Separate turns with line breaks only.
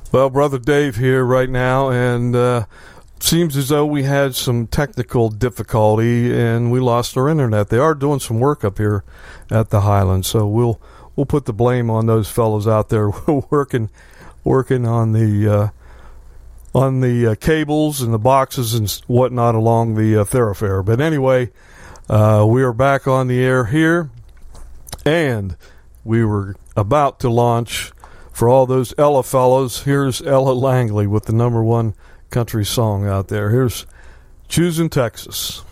Well, Brother Dave here right now, and seems as though we had some technical difficulty and we lost our internet. They are doing some work up here at the Highlands, so we'll put the blame on those fellows out there working on the cables and the boxes and whatnot along the thoroughfare. But anyway, we are back on the air here, and we were about to launch. For all those Ella fellows, here's Ella Langley with the #1 country song out there. Here's Choosing Texas.